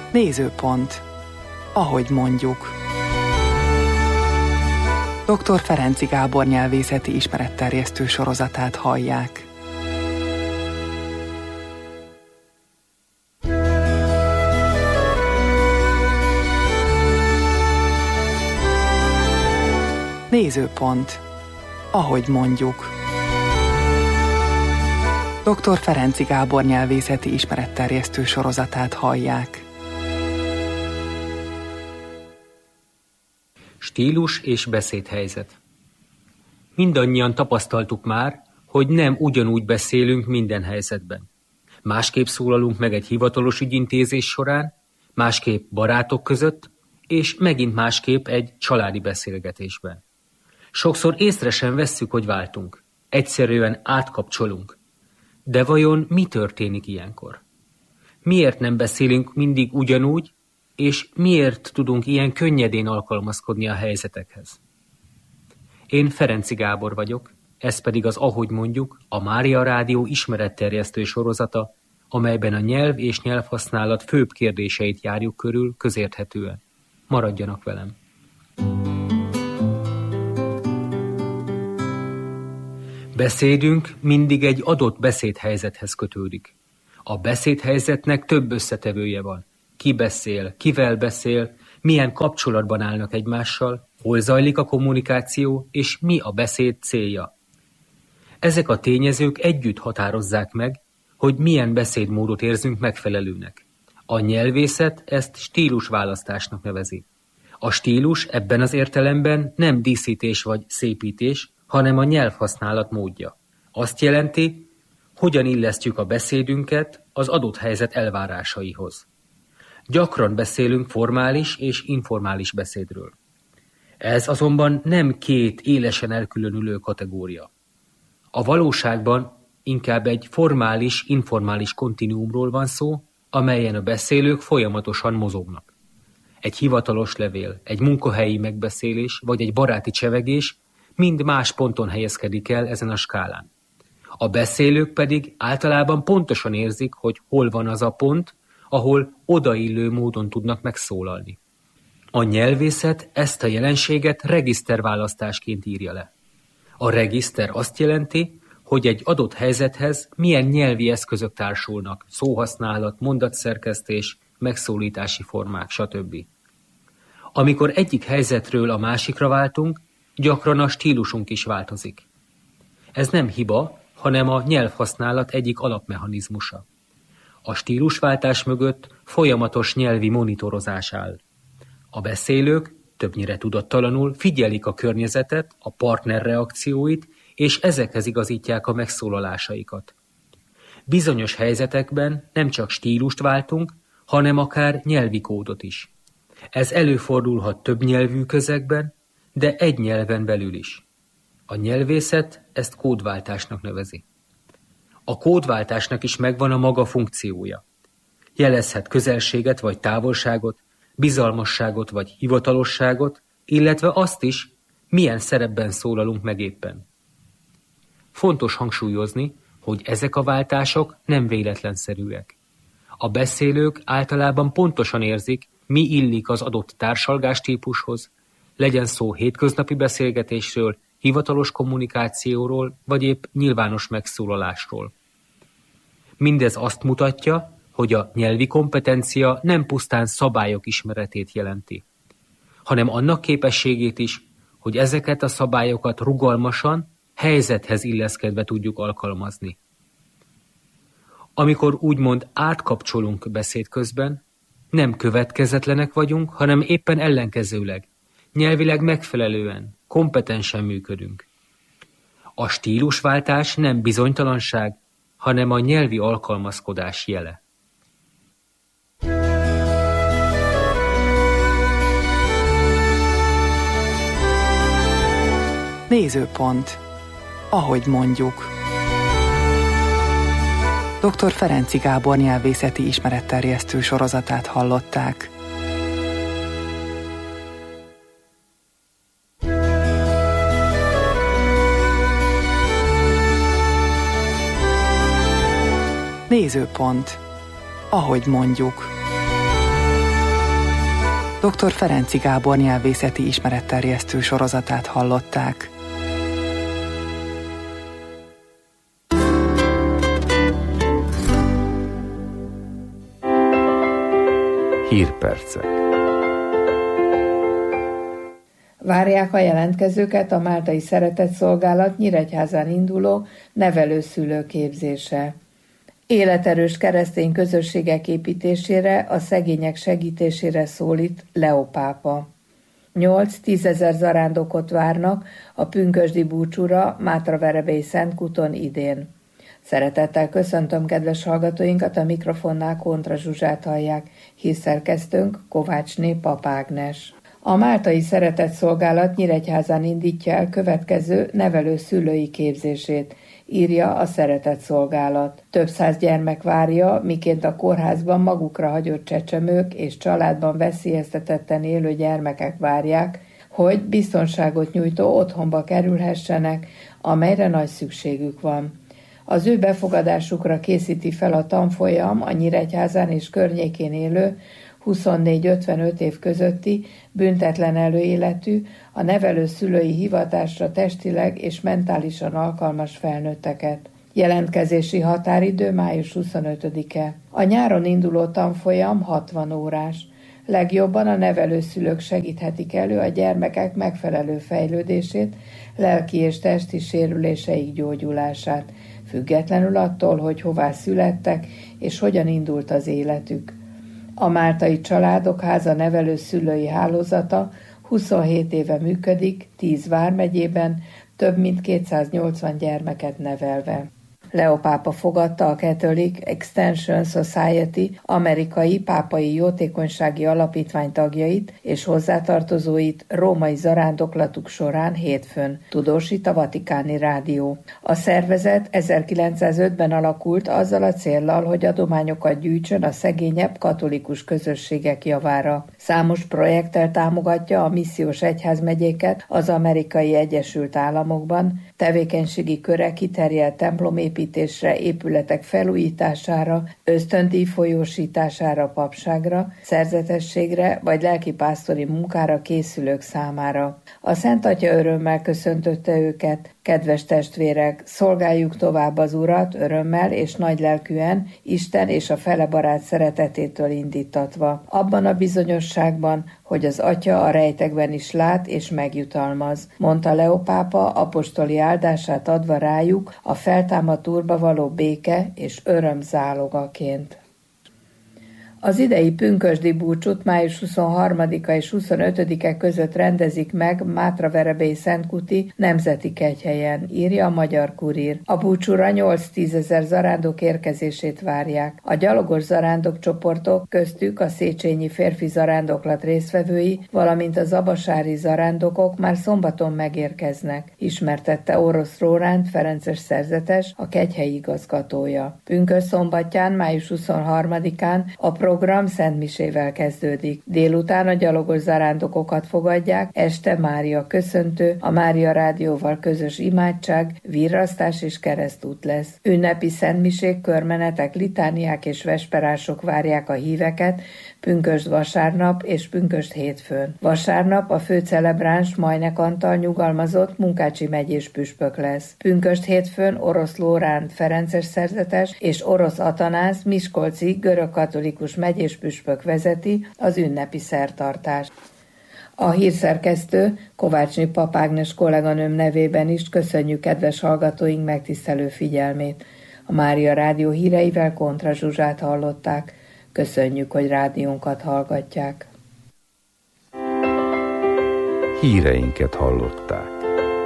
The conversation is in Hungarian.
Nézőpont. Ahogy mondjuk. Dr. Ferenczy Gábor nyelvészeti ismeretterjesztő sorozatát hallják. Nézőpont. Ahogy mondjuk. Dr. Ferenczy Gábor nyelvészeti ismeretterjesztő sorozatát hallják. Stílus és beszédhelyzet. Mindannyian tapasztaltuk már, hogy nem ugyanúgy beszélünk minden helyzetben. Másképp szólalunk meg egy hivatalos ügyintézés során, másképp barátok között, és megint másképp egy családi beszélgetésben. Sokszor észre sem vesszük, hogy váltunk. Egyszerűen átkapcsolunk. De vajon mi történik ilyenkor? Miért nem beszélünk mindig ugyanúgy, és miért tudunk ilyen könnyedén alkalmazkodni a helyzetekhez? Én Ferenczy Gábor vagyok, ez pedig az Ahogy mondjuk, a Mária Rádió ismeretterjesztő sorozata, amelyben a nyelv és nyelvhasználat főbb kérdéseit járjuk körül közérthetően. Maradjanak velem! Beszédünk mindig egy adott beszédhelyzethez kötődik. A beszédhelyzetnek több összetevője van. Ki beszél, kivel beszél, milyen kapcsolatban állnak egymással, hol zajlik a kommunikáció, és mi a beszéd célja. Ezek a tényezők együtt határozzák meg, hogy milyen beszédmódot érzünk megfelelőnek. A nyelvészet ezt stílusválasztásnak nevezi. A stílus ebben az értelemben nem díszítés vagy szépítés, hanem a nyelvhasználat módja. Azt jelenti, hogyan illesztjük a beszédünket az adott helyzet elvárásaihoz. Gyakran beszélünk formális és informális beszédről. Ez azonban nem két élesen elkülönülő kategória. A valóságban inkább egy formális-informális kontinuumról van szó, amelyen a beszélők folyamatosan mozognak. Egy hivatalos levél, egy munkahelyi megbeszélés vagy egy baráti csevegés mind más ponton helyezkedik el ezen a skálán. A beszélők pedig általában pontosan érzik, hogy hol van az a pont, ahol odaillő módon tudnak megszólalni. A nyelvészet ezt a jelenséget regiszterválasztásként írja le. A regiszter azt jelenti, hogy egy adott helyzethez milyen nyelvi eszközök társulnak, szóhasználat, mondatszerkesztés, megszólítási formák, stb. Amikor egyik helyzetről a másikra váltunk, gyakran a stílusunk is változik. Ez nem hiba, hanem a nyelvhasználat egyik alapmechanizmusa. A stílusváltás mögött folyamatos nyelvi monitorozás áll. A beszélők, többnyire tudattalanul figyelik a környezetet, a partner reakcióit, és ezekhez igazítják a megszólalásaikat. Bizonyos helyzetekben nem csak stílust váltunk, hanem akár nyelvi kódot is. Ez előfordulhat több nyelvű közegben, de egy nyelven belül is. A nyelvészet ezt kódváltásnak nevezi. A kódváltásnak is megvan a maga funkciója. Jelezhet közelséget vagy távolságot, bizalmasságot vagy hivatalosságot, illetve azt is, milyen szerepben szólalunk meg éppen. Fontos hangsúlyozni, hogy ezek a váltások nem véletlenszerűek. A beszélők általában pontosan érzik, mi illik az adott társalgástípushoz, legyen szó hétköznapi beszélgetésről, hivatalos kommunikációról, vagy épp nyilvános megszólalásról. Mindez azt mutatja, hogy a nyelvi kompetencia nem pusztán szabályok ismeretét jelenti, hanem annak képességét is, hogy ezeket a szabályokat rugalmasan, helyzethez illeszkedve tudjuk alkalmazni. Amikor úgymond átkapcsolunk beszéd közben, nem következetlenek vagyunk, hanem éppen ellenkezőleg, nyelvileg megfelelően, kompetensen működünk. A stílusváltás nem bizonytalanság, hanem a nyelvi alkalmazkodás jele. Nézőpont. Ahogy mondjuk. Dr. Ferenczy Gábor nyelvészeti ismeretterjesztő sorozatát hallották. Nézőpont. Ahogy mondjuk. Dr. Ferenczy Gábor nyelvészeti ismeretterjesztő sorozatát hallották. Hírpercek. Várják a jelentkezőket a Máltai Szeretetszolgálat Nyíregyházán induló nevelőszülő képzése. Életerős keresztény közösségek építésére, a szegények segítésére szólít Leó pápa. 8-10 ezer zarándokot várnak a pünkösdi búcsúra Mátraverebélyi Szentkúton idén. Szeretettel köszöntöm kedves hallgatóinkat, a mikrofonnál Kontra Zsuzsát hallják, hírszerkesztőnk Kovácsné Pap Ágnes. A Máltai Szeretetszolgálat Nyíregyházán indítja el következő nevelő-szülői képzését, írja a Szeretetszolgálat. Több száz gyermek várja, miként a kórházban magukra hagyott csecsemők és családban veszélyeztetetten élő gyermekek várják, hogy biztonságot nyújtó otthonba kerülhessenek, amelyre nagy szükségük van. Az ő befogadásukra készíti fel a tanfolyam a Nyíregyházán és környékén élő 24-55 év közötti, büntetlen előéletű, a nevelő-szülői hivatásra testileg és mentálisan alkalmas felnőtteket. Jelentkezési határidő május 25-e. A nyáron induló tanfolyam 60 órás. Legjobban a nevelőszülők segíthetik elő a gyermekek megfelelő fejlődését, lelki és testi sérüléseik gyógyulását, függetlenül attól, hogy hová születtek és hogyan indult az életük. A Máltai Családok Háza nevelőszülői hálózata 27 éve működik, 10 vármegyében, több mint 280 gyermeket nevelve. Leó pápa fogadta a Catholic Extension Society amerikai pápai jótékonysági alapítvány tagjait és hozzátartozóit római zarándoklatuk során hétfőn, tudósít a Vatikáni Rádió. A szervezet 1905-ben alakult azzal a céllal, hogy adományokat gyűjtsön a szegényebb katolikus közösségek javára. Számos projekttel támogatja a missziós egyházmegyéket az Amerikai Egyesült Államokban, tevékenységi köre kiterjedt templomépítésre, épületek felújítására, ösztöndíj folyósítására, papságra, szerzetességre vagy lelkipásztori munkára készülők számára. A Szent Atya örömmel köszöntötte őket: kedves testvérek, szolgáljuk tovább az Urat örömmel és nagylelkűen, Isten és a fele barát szeretetétől indítatva, abban a bizonyosságban, hogy az Atya a rejtekben is lát és megjutalmaz, mondta Leó pápa apostoli áldását adva rájuk a feltámadt Úrba való béke és öröm zálogaként. Az idei pünkösdi búcsút május 23-a és 25-e között rendezik meg Mátraverebélyi Szentkúti Nemzeti Kegyhelyen, írja a Magyar Kurír. A búcsúra 8-10 ezer zarándok érkezését várják. A gyalogos zarándok csoportok, köztük a széchenyi férfi zarándoklat résztvevői, valamint a zabasári zarándokok már szombaton megérkeznek, ismertette Orosz Róránt ferences szerzetes, a kegyhelyi igazgatója. Pünkösd-szombatján, május 23-án a program szentmisével kezdődik. Délután a gyalogos zarándokokat fogadják, este Mária köszöntő, a Mária Rádióval közös imádság, virrasztás és keresztút lesz. Ünnepi szentmisék, körmenetek, litániák és vesperások várják a híveket pünkösd vasárnap és pünkösd hétfőn. Vasárnap a főcelebráns Majnek Antal nyugalmazott Munkácsi megyés püspök lesz. Pünkösd hétfőn Orosz Lóránt ferences szerzetes és Orosz Atanász miskolci görögkatolikus megyés püspök vezeti az ünnepi szertartást. A hírszerkesztő Kovácsné Pap Ágnes kolléganőm nevében is köszönjük kedves hallgatóink megtisztelő figyelmét. A Mária Rádió híreivel Kontra Zsuzsát hallották. Köszönjük, hogy rádiónkat hallgatják. Híreinket hallották.